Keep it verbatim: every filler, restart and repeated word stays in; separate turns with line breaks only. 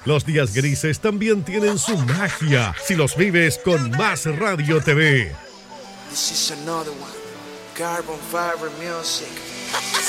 Los días grises también tienen su magia si los vives con Más Radio T V.
This is another one. Carbon Fiber Music.